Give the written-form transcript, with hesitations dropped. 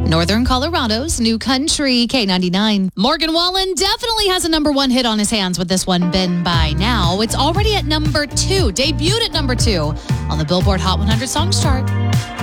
Northern Colorado's new country, K99. Morgan Wallen definitely has a number one hit on his hands with this one, Been By Now. It's already at number 2, debuted at number 2 on the Billboard Hot 100 Songs chart.